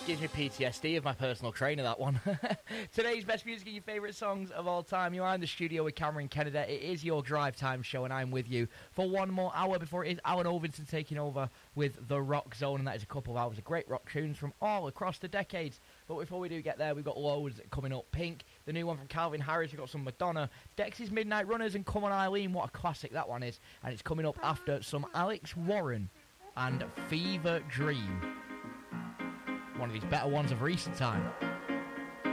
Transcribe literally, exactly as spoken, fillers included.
Gives me P T S D of my personal trainer, that one. Today's best music and your favourite songs of all time. You are in the studio with Cameron Kennedy. It is your Drive Time show, and I'm with you for one more hour before it is Alan Ovington taking over with The Rock Zone, and that is a couple of hours of great rock tunes from all across the decades. But before we do get there, we've got loads coming up. Pink, the new one from Calvin Harris, we've got some Madonna, Dexys Midnight Runners, and Come On Eileen, what a classic that one is. And it's coming up after some Alex Warren and Fever Dream. One of these better ones of recent time.